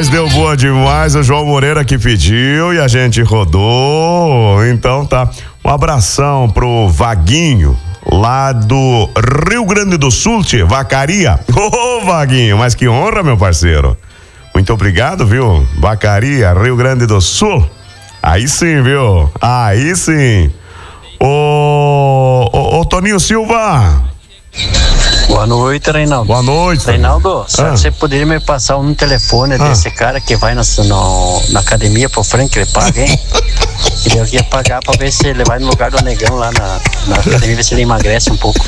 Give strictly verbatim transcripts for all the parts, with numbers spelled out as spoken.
demais, deu boa demais. O João Moreira que pediu e a gente rodou. Então tá. Um abração pro Vaguinho, lá do Rio Grande do Sul, tchê, Vacaria. Ô, oh, Vaguinho, mas que honra, meu parceiro. Muito obrigado, viu? Vacaria, Rio Grande do Sul. Aí sim, viu? Aí sim. Ô, ô, ô Toninho Silva. Boa noite, Reinaldo. Boa noite. Reinaldo, só ah. você poderia me passar um telefone ah. desse cara que vai na, no, na academia pro Frank, ele paga, hein? Eu ia pagar pra ver se ele vai no lugar do negão lá na, na academia, ver se ele emagrece um pouco.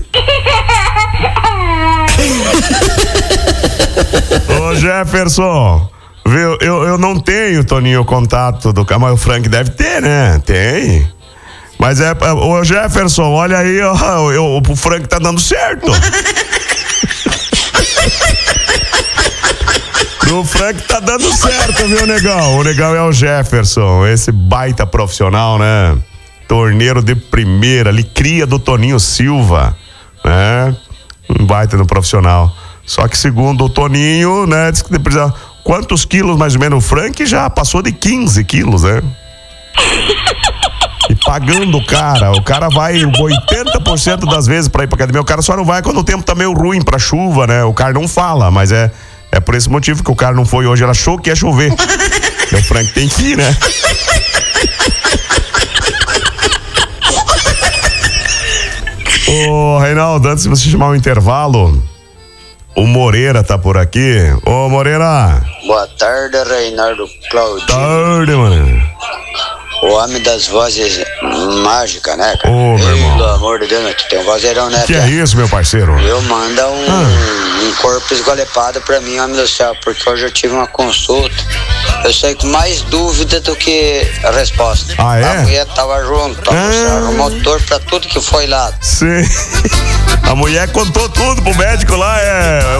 Ô Jefferson, viu? Eu, eu não tenho, Toninho, o contato do cara, mas o Frank deve ter, né? Tem. Mas é, ô Jefferson, olha aí, ó, eu, o Frank tá dando certo. O Frank tá dando certo, viu, negão? O negão é o Jefferson, esse baita profissional, né? Torneiro de primeira, ali, cria do Toninho Silva, né? Um baita no profissional. Só que segundo o Toninho, né, diz que precisa, quantos quilos mais ou menos o Frank já passou de quinze quilos, né? E pagando o cara, o cara vai oitenta por cento das vezes pra ir pra academia, o cara só não vai quando o tempo tá meio ruim pra chuva, né? O cara não fala, mas é, é por esse motivo que o cara não foi hoje, ele achou que ia chover. E o Frank tem que ir, né? Ô, Reinaldo, antes de você chamar o intervalo, o Moreira tá por aqui. Ô, Moreira. Boa tarde, Reinaldo Claudio. Tarde, mano. O homem das vozes mágicas, né, cara? Ô, meu irmão. Pelo amor de Deus, tu tem um vozeirão, né? Que é isso, meu parceiro? Eu manda um, ah. um corpo esgolepado pra mim, homem do céu, porque hoje eu tive uma consulta. Eu sei com mais dúvida do que a resposta. Ah, é? A mulher tava junto, ah. arrumou motor pra tudo que foi lá. Sim. A mulher contou tudo pro médico lá, é.